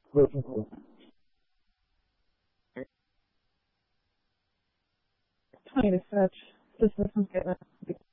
Looking for 20 to such. Just this one's getting